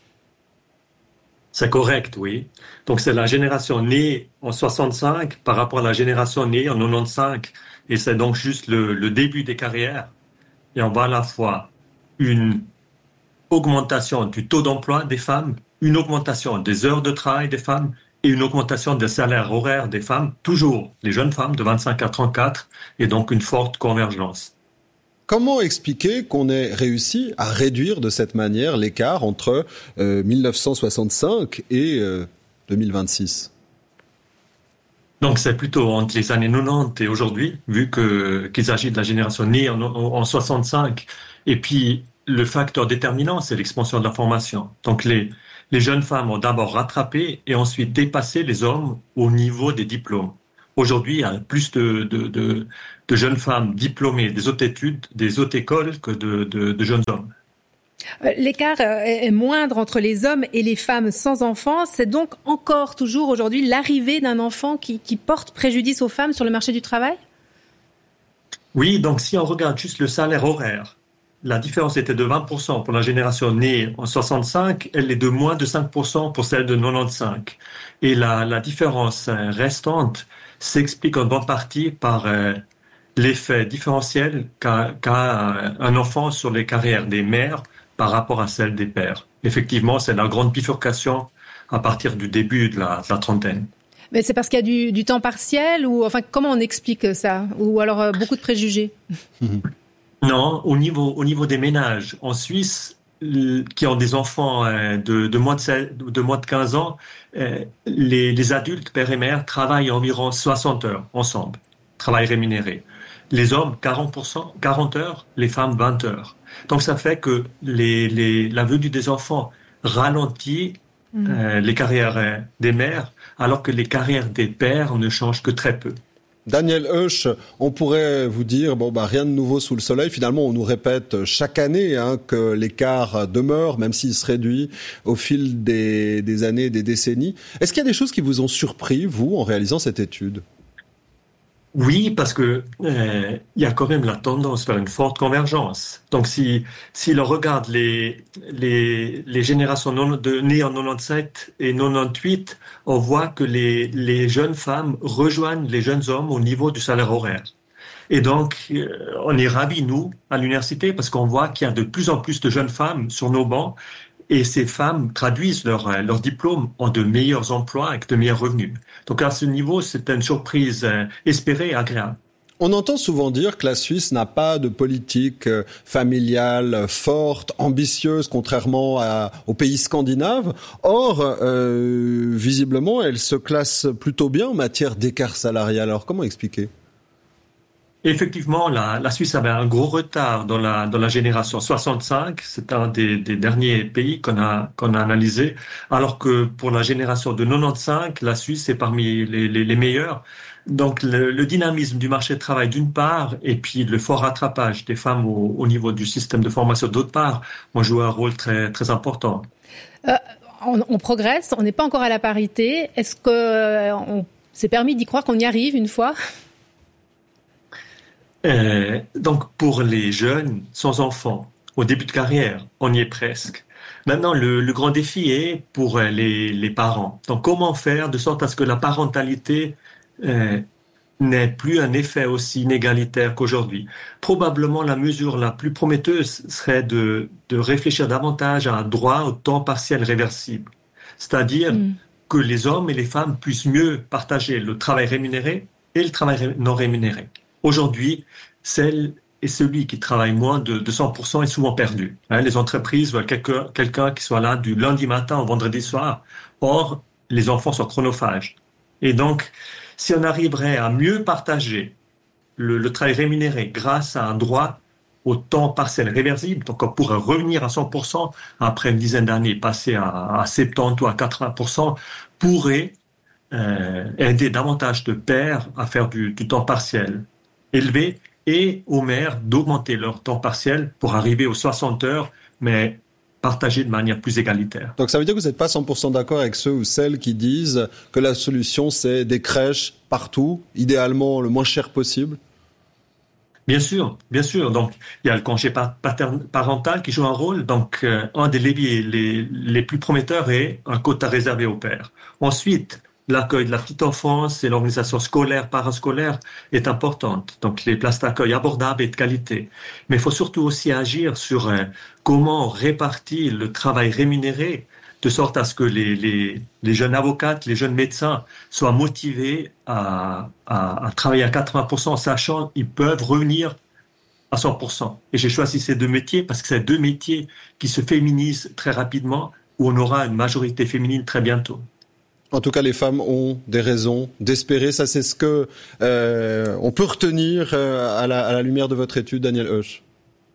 C'est correct, oui. Donc, c'est la génération née en soixante-cinq par rapport à la génération née en quatre-vingt-quinze. Et c'est donc juste le, le début des carrières. Et on voit à la fois une augmentation du taux d'emploi des femmes, une augmentation des heures de travail des femmes et une augmentation des salaires horaires des femmes, toujours les jeunes femmes de vingt-cinq à trente-quatre, et donc une forte convergence. Comment expliquer qu'on ait réussi à réduire de cette manière l'écart entre euh, mille neuf cent soixante-cinq et euh, deux mille vingt-six ? Donc c'est plutôt entre les années quatre-vingt-dix et aujourd'hui, vu que qu'il s'agit de la génération née en, en soixante-cinq, et puis le facteur déterminant, c'est l'expansion de la formation. Donc les les jeunes femmes ont d'abord rattrapé et ensuite dépassé les hommes au niveau des diplômes. Aujourd'hui, il y a plus de de de, de jeunes femmes diplômées des hautes études, des hautes écoles que de de, de jeunes hommes. L'écart est moindre entre les hommes et les femmes sans enfants. C'est donc encore toujours aujourd'hui l'arrivée d'un enfant qui, qui porte préjudice aux femmes sur le marché du travail ? Oui, donc si on regarde juste le salaire horaire, la différence était de vingt pour cent pour la génération née en soixante-cinq, elle est de moins de cinq pour cent pour celle de quatre-vingt-quinze. Et la, la différence restante s'explique en grande partie par euh, l'effet différentiel qu'a, qu'a un enfant sur les carrières des mères par rapport à celle des pères. Effectivement, c'est la grande bifurcation à partir du début de la, de la trentaine. Mais c'est parce qu'il y a du, du temps partiel ou enfin comment on explique ça ? Ou alors euh, beaucoup de préjugés ? Non, au niveau au niveau des ménages en Suisse euh, qui ont des enfants euh, de de moins de seize, de moins de quinze ans, euh, les les adultes père et mère travaillent environ soixante heures ensemble, travail rémunéré. Les hommes quarante pour cent, quarante heures, les femmes vingt heures. Donc ça fait que les les la venue des enfants ralentit mmh. euh, les carrières euh, des mères alors que les carrières des pères ne changent que très peu. Daniel Husch, on pourrait vous dire, bon bah rien de nouveau sous le soleil. Finalement, on nous répète chaque année hein, que l'écart demeure, même s'il se réduit au fil des, des années, des décennies. Est-ce qu'il y a des choses qui vous ont surpris, vous, en réalisant cette étude ? Oui, parce que euh, il y a quand même la tendance vers une forte convergence. Donc, si si l'on regarde les les les générations non, de nées en quatre-vingt-dix-sept et quatre-vingt-dix-huit, on voit que les les jeunes femmes rejoignent les jeunes hommes au niveau du salaire horaire. Et donc, euh, on est ravis nous à l'université parce qu'on voit qu'il y a de plus en plus de jeunes femmes sur nos bancs. Et ces femmes traduisent leur, leur diplôme en de meilleurs emplois avec de meilleurs revenus. Donc à ce niveau, c'est une surprise euh, espérée et agréable. On entend souvent dire que la Suisse n'a pas de politique familiale forte, ambitieuse, contrairement à, aux pays scandinaves. Or, euh, visiblement, elle se classe plutôt bien en matière d'écart salarial. Alors comment expliquer ? Effectivement, la, la Suisse avait un gros retard dans la dans la génération soixante-cinq. C'est un des, des derniers pays qu'on a qu'on a analysé. Alors que pour la génération de quatre-vingt-quinze, la Suisse est parmi les les, les meilleurs. Donc le, le dynamisme du marché de travail d'une part, et puis le fort rattrapage des femmes au, au niveau du système de formation d'autre part, ont joué un rôle très très important. Euh, on, on progresse. On n'est pas encore à la parité. Est-ce que euh, on s'est permis d'y croire qu'on y arrive une fois ? Euh, donc pour les jeunes sans enfants, au début de carrière, on y est presque. Maintenant, le, le grand défi est pour les, les parents. Donc comment faire de sorte à ce que la parentalité euh, n'ait plus un effet aussi inégalitaire qu'aujourd'hui. Probablement la mesure la plus prometteuse serait de, de réfléchir davantage à un droit au temps partiel réversible. C'est-à-dire mmh. que les hommes et les femmes puissent mieux partager le travail rémunéré et le travail non rémunéré. Aujourd'hui, celle et celui qui travaille moins de, de cent pour cent est souvent perdu. Hein, les entreprises veulent quelqu'un, quelqu'un qui soit là du lundi matin au vendredi soir. Or, les enfants sont chronophages. Et donc, si on arriverait à mieux partager le, le travail rémunéré grâce à un droit au temps partiel réversible, donc on pourrait revenir à cent pour cent après une dizaine d'années, passer à, à soixante-dix ou à quatre-vingts pour cent, pourrait euh, aider davantage de pères à faire du, du temps partiel élevé et aux mères d'augmenter leur temps partiel pour arriver aux soixante heures, mais partagé de manière plus égalitaire. Donc ça veut dire que vous n'êtes pas cent pour cent d'accord avec ceux ou celles qui disent que la solution c'est des crèches partout, idéalement le moins cher possible ? Bien sûr, bien sûr. Donc il y a le congé patern- parental qui joue un rôle. Donc euh, un des leviers les, les plus prometteurs est un quota réservé aux pères. Ensuite, l'accueil de la petite enfance et l'organisation scolaire, parascolaire est importante. Donc, les places d'accueil abordables et de qualité. Mais il faut surtout aussi agir sur euh, comment on répartit le travail rémunéré de sorte à ce que les, les, les jeunes avocates, les jeunes médecins soient motivés à, à, à travailler à quatre-vingts pour cent, sachant qu'ils peuvent revenir à cent pour cent. Et j'ai choisi ces deux métiers parce que c'est deux métiers qui se féminisent très rapidement, où on aura une majorité féminine très bientôt. En tout cas, les femmes ont des raisons d'espérer. Ça, c'est ce que euh, on peut retenir euh, à, la, à la lumière de votre étude, Daniel Hoesch.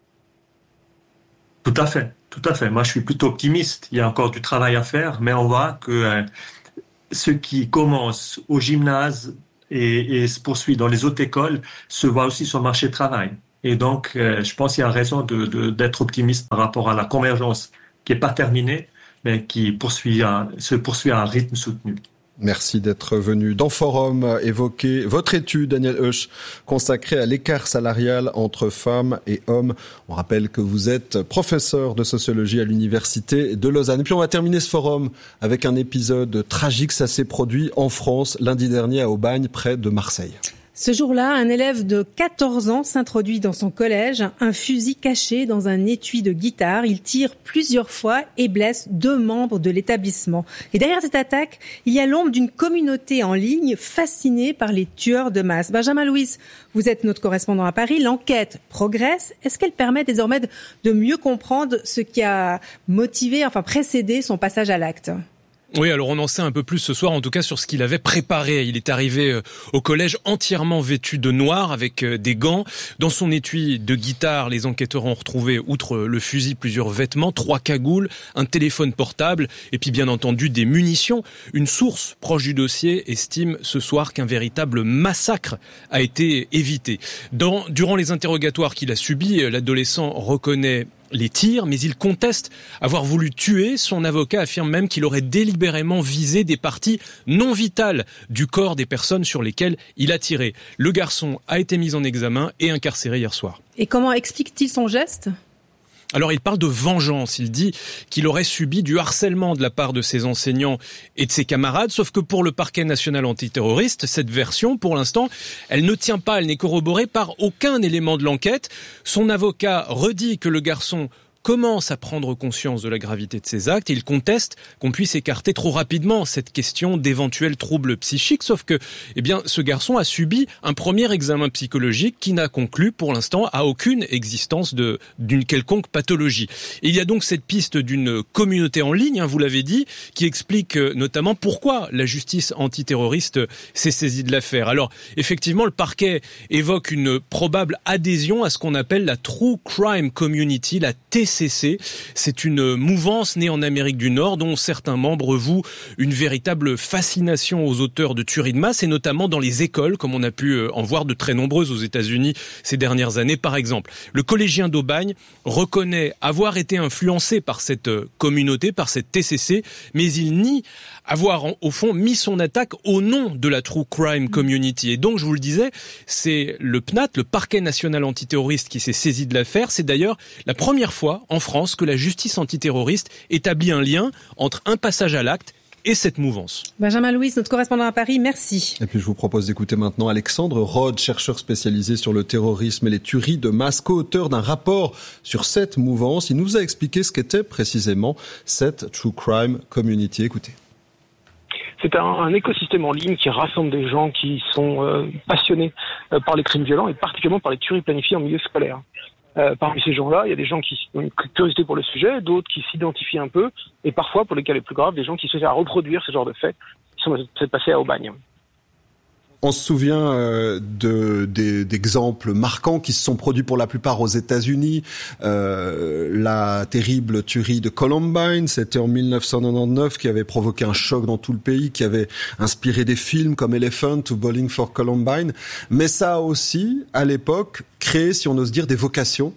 Tout à fait, tout à fait. Moi, je suis plutôt optimiste. Il y a encore du travail à faire, mais on voit que euh, ceux qui commencent au gymnase et, et se poursuivent dans les autres écoles se voient aussi sur le marché du travail. Et donc, euh, je pense qu'il y a raison de, de, d'être optimiste par rapport à la convergence qui n'est pas terminée, mais qui poursuit un, se poursuit à un rythme soutenu. Merci d'être venu dans Forum évoquer votre étude, Daniel Hoesch, consacrée à l'écart salarial entre femmes et hommes. On rappelle que vous êtes professeur de sociologie à l'Université de Lausanne. Et puis on va terminer ce forum avec un épisode tragique. Ça s'est produit en France lundi dernier à Aubagne, près de Marseille. Ce jour-là, un élève de quatorze ans s'introduit dans son collège, un fusil caché dans un étui de guitare. Il tire plusieurs fois et blesse deux membres de l'établissement. Et derrière cette attaque, il y a l'ombre d'une communauté en ligne fascinée par les tueurs de masse. Benjamin Louis, vous êtes notre correspondant à Paris. L'enquête progresse. Est-ce qu'elle permet désormais de mieux comprendre ce qui a motivé, enfin précédé son passage à l'acte ? Oui, alors on en sait un peu plus ce soir, en tout cas sur ce qu'il avait préparé. Il est arrivé au collège entièrement vêtu de noir, avec des gants. Dans son étui de guitare, les enquêteurs ont retrouvé, outre le fusil, plusieurs vêtements, trois cagoules, un téléphone portable, et puis bien entendu des munitions. Une source proche du dossier estime ce soir qu'un véritable massacre a été évité. Dans, durant les interrogatoires qu'il a subis, l'adolescent reconnaît les tirs, mais il conteste avoir voulu tuer. Son avocat affirme même qu'il aurait délibérément visé des parties non vitales du corps des personnes sur lesquelles il a tiré. Le garçon a été mis en examen et incarcéré hier soir. Et comment explique-t-il son geste ? Alors il parle de vengeance, il dit qu'il aurait subi du harcèlement de la part de ses enseignants et de ses camarades, sauf que pour le parquet national antiterroriste, cette version, pour l'instant, elle ne tient pas, elle n'est corroborée par aucun élément de l'enquête. Son avocat redit que le garçon commence à prendre conscience de la gravité de ses actes et il conteste qu'on puisse écarter trop rapidement cette question d'éventuels troubles psychiques, sauf que eh bien, ce garçon a subi un premier examen psychologique qui n'a conclu pour l'instant à aucune existence de, d'une quelconque pathologie. Et il y a donc cette piste d'une communauté en ligne, hein, vous l'avez dit, qui explique euh, notamment pourquoi la justice antiterroriste s'est saisie de l'affaire. Alors effectivement, le parquet évoque une probable adhésion à ce qu'on appelle la True Crime Community, la T C C. C'est une mouvance née en Amérique du Nord dont certains membres vouent une véritable fascination aux auteurs de tueries de masse et notamment dans les écoles, comme on a pu en voir de très nombreuses aux États-Unis ces dernières années par exemple. Le collégien d'Aubagne reconnaît avoir été influencé par cette communauté, par cette T C C, mais il nie avoir au fond mis son attaque au nom de la True Crime Community. Et donc, je vous le disais, c'est le P N A T, le Parquet national antiterroriste, qui s'est saisi de l'affaire. C'est d'ailleurs la première fois en France que la justice antiterroriste établit un lien entre un passage à l'acte et cette mouvance. Benjamin Louis, notre correspondant à Paris, merci. Et puis je vous propose d'écouter maintenant Alexandre Rode, chercheur spécialisé sur le terrorisme et les tueries de masse, co-auteur d'un rapport sur cette mouvance. Il nous a expliqué ce qu'était précisément cette True Crime Community. Écoutez. C'est un, un écosystème en ligne qui rassemble des gens qui sont euh, passionnés euh, par les crimes violents et particulièrement par les tueries planifiées en milieu scolaire. Euh, parmi ces gens-là, il y a des gens qui ont une curiosité pour le sujet, d'autres qui s'identifient un peu, et parfois, pour les cas les plus graves, des gens qui se servent à reproduire ce genre de faits qui sont passés à Aubagne. On se souvient euh, de, de, d'exemples marquants qui se sont produits pour la plupart aux États-Unis. Euh, la terrible tuerie de Columbine, c'était en dix-neuf cent quatre-vingt-dix-neuf, qui avait provoqué un choc dans tout le pays, qui avait inspiré des films comme Elephant ou Bowling for Columbine. Mais ça a aussi, à l'époque, créé, si on ose dire, des vocations.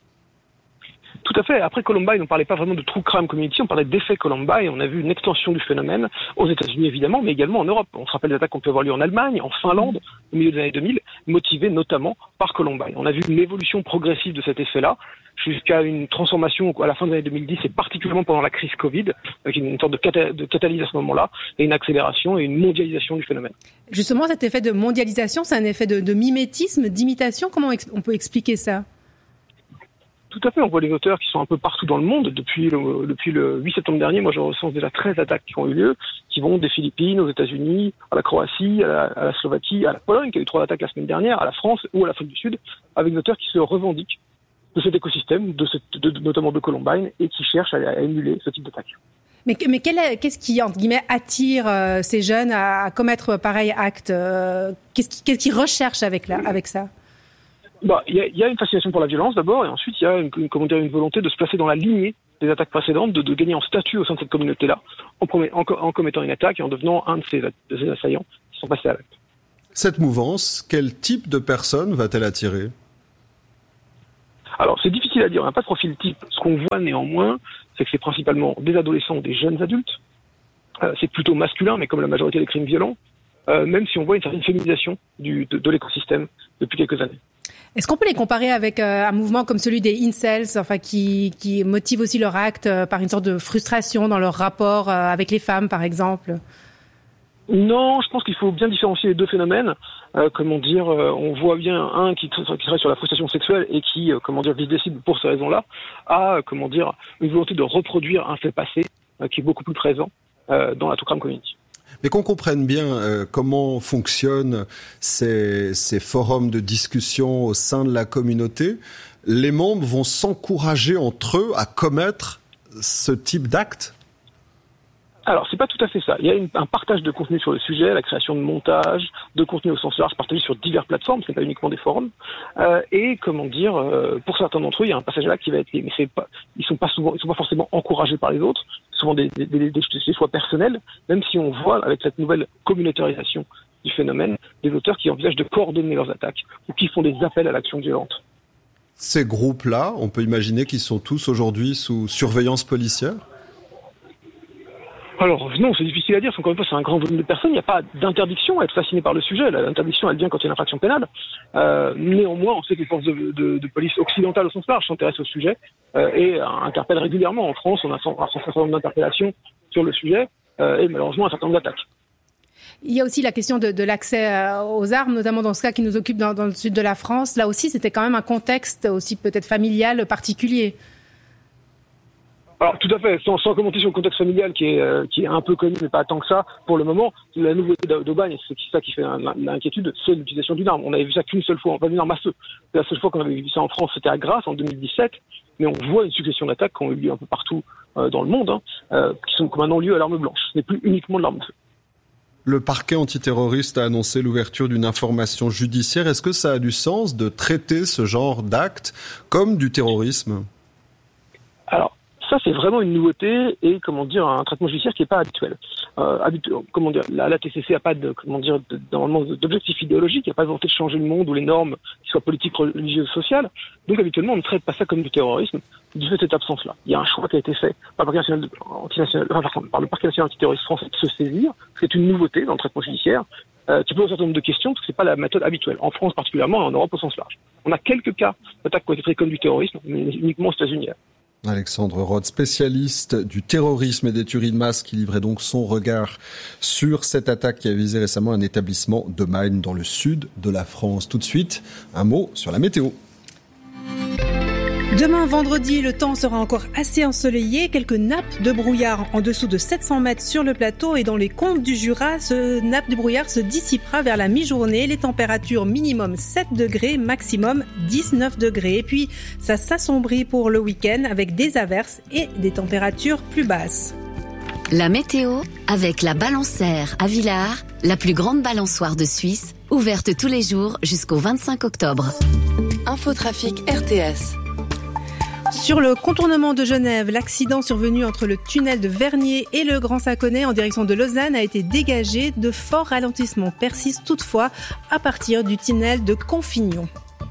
Tout à fait. Après Columbine, on parlait pas vraiment de True Crime Community, on parlait d'effet Columbine. On a vu une extension du phénomène aux États-Unis évidemment, mais également en Europe. On se rappelle des attaques qu'on peut avoir lieu en Allemagne, en Finlande, au milieu des années deux mille, motivées notamment par Columbine. On a vu une évolution progressive de cet effet-là, jusqu'à une transformation à la fin des années deux mille dix, et particulièrement pendant la crise Covid, avec une sorte de, cata- de catalyse à ce moment-là, et une accélération et une mondialisation du phénomène. Justement, cet effet de mondialisation, c'est un effet de, de mimétisme, d'imitation. Comment ex- on peut expliquer ça ? Tout à fait, on voit les auteurs qui sont un peu partout dans le monde. Depuis le, depuis le huit septembre dernier, moi je recense déjà treize attaques qui ont eu lieu, qui vont des Philippines aux États-Unis, à la Croatie, à la, à la Slovaquie, à la Pologne, qui a eu trois attaques la semaine dernière, à la France ou à l'Afrique du Sud, avec des auteurs qui se revendiquent de cet écosystème, de cette, de, de, notamment de Columbine, et qui cherchent à, à émuler ce type d'attaque. Mais, mais quel est, qu'est-ce qui, entre guillemets, attire euh, ces jeunes à, à commettre pareil acte euh, qu'est-ce, qui, qu'est-ce qu'ils recherchent avec, la, avec ça? Bah, il y a, y a une fascination pour la violence d'abord, et ensuite il y a une, une, comment dire, une volonté de se placer dans la lignée des attaques précédentes, de, de gagner en statut au sein de cette communauté-là, en, promet, en, en commettant une attaque et en devenant un de ces, de ces assaillants qui sont passés à l'acte. Cette mouvance, quel type de personnes va-t-elle attirer? Alors c'est difficile à dire, on n'a pas de profil type. Ce qu'on voit néanmoins, c'est que c'est principalement des adolescents, des jeunes adultes. Euh, c'est plutôt masculin, mais comme la majorité des crimes violents, euh, même si on voit une certaine féminisation du, de, de l'écosystème depuis quelques années. Est-ce qu'on peut les comparer avec euh, un mouvement comme celui des incels, enfin qui, qui motive aussi leur acte euh, par une sorte de frustration dans leur rapport euh, avec les femmes, par exemple? Non, je pense qu'il faut bien différencier les deux phénomènes. Euh, comment dire, euh, on voit bien un qui, qui serait sur la frustration sexuelle et qui, euh, comment dire, décide pour ces raisons-là, à, euh, comment dire, une volonté de reproduire un fait passé euh, qui est beaucoup plus présent euh, dans la True Crime Community. Mais qu'on comprenne bien euh, comment fonctionnent ces, ces forums de discussion au sein de la communauté, les membres vont s'encourager entre eux à commettre ce type d'acte? Alors, c'est pas tout à fait ça. Il y a une, un partage de contenu sur le sujet, la création de montages, de contenu au sens large, partagé sur diverses plateformes, c'est pas uniquement des forums. Euh, et comment dire, euh, pour certains d'entre eux, il y a un passage à l'acte qui va être, mais c'est pas, ils sont pas souvent, ils sont pas forcément encouragés par les autres, souvent des, des, des, des, des choix personnels, même si on voit avec cette nouvelle communautarisation du phénomène, des auteurs qui envisagent de coordonner leurs attaques ou qui font des appels à l'action violente. Ces groupes-là, on peut imaginer qu'ils sont tous aujourd'hui sous surveillance policière? Alors non, c'est difficile à dire, encore une fois c'est un grand volume de personnes, il n'y a pas d'interdiction à être fasciné par le sujet, l'interdiction elle vient quand il y a une infraction pénale. Euh, néanmoins, on sait que les forces de, de, de police occidentales au sens large s'intéressent au sujet euh, et interpellent régulièrement. En France, on a un certain nombre d'interpellations sur le sujet euh, et malheureusement un certain nombre d'attaques. Il y a aussi la question de, de l'accès aux armes, notamment dans ce cas qui nous occupe dans, dans le sud de la France. Là aussi, c'était quand même un contexte aussi peut-être familial particulier. Alors tout à fait, sans, sans commenter sur le contexte familial qui est, euh, qui est un peu connu, mais pas tant que ça, pour le moment, la nouveauté d'Aubagne, c'est ça qui fait l'inquiétude, c'est l'utilisation d'une arme. On avait vu ça qu'une seule fois, pas d'une arme à feu. La seule fois qu'on avait vu ça en France, c'était à Grasse, en deux mille dix-sept, mais on voit une succession d'attaques qui ont eu lieu un peu partout euh, dans le monde, hein, euh, qui sont comme un non-lieu à l'arme blanche. Ce n'est plus uniquement de l'arme à feu. Le parquet antiterroriste a annoncé l'ouverture d'une information judiciaire. Est-ce que ça a du sens de traiter ce genre d'acte comme du terrorisme? Alors, ça, c'est vraiment une nouveauté et, comment dire, un traitement judiciaire qui n'est pas habituel. Euh, habitu- comment dire, la, la T C C n'a pas de, comment dire, de, normalement d'objectif idéologique, il n'y a pas de volonté de changer le monde ou les normes, qui soient politiques, religieuses, sociales. Donc, habituellement, on ne traite pas ça comme du terrorisme du fait de cette absence-là. Il y a un choix qui a été fait par le parquet national, antinational, enfin, par le parquet national antiterroriste français de se saisir. C'est une nouveauté dans le traitement judiciaire. Euh, qui pose un certain nombre de questions, parce que c'est pas la méthode habituelle. En France particulièrement, et en Europe au sens large. On a quelques cas d'attaques qui ont été traités comme du terrorisme, mais uniquement aux États-Unis. Alexandre Rode, spécialiste du terrorisme et des tueries de masse, qui livrait donc son regard sur cette attaque qui a visé récemment un établissement de Maine dans le sud de la France. Tout de suite, un mot sur la météo. Demain, vendredi, le temps sera encore assez ensoleillé. Quelques nappes de brouillard en dessous de sept cents mètres sur le plateau et dans les comtes du Jura, ce nappe de brouillard se dissipera vers la mi-journée. Les températures minimum sept degrés, maximum dix-neuf degrés. Et puis, ça s'assombrit pour le week-end avec des averses et des températures plus basses. La météo avec la Balançaire à Villars, la plus grande balançoire de Suisse, ouverte tous les jours jusqu'au vingt-cinq octobre. Infotrafic R T S. Sur le contournement de Genève, l'accident survenu entre le tunnel de Vernier et le Grand Saconnet en direction de Lausanne a été dégagé. De forts ralentissements persistent toutefois à partir du tunnel de Confignon.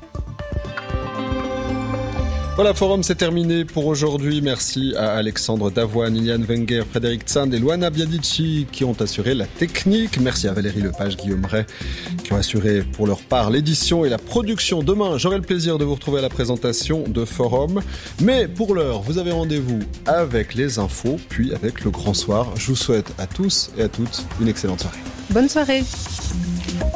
Voilà, Forum, c'est terminé pour aujourd'hui. Merci à Alexandre Davoine, Iliane Wenger, Frédéric Tsand et Luana Biadici qui ont assuré la technique. Merci à Valérie Lepage, Guillaume Ray qui ont assuré pour leur part l'édition et la production. Demain, j'aurai le plaisir de vous retrouver à la présentation de Forum. Mais pour l'heure, vous avez rendez-vous avec les infos, puis avec le grand soir. Je vous souhaite à tous et à toutes une excellente soirée. Bonne soirée.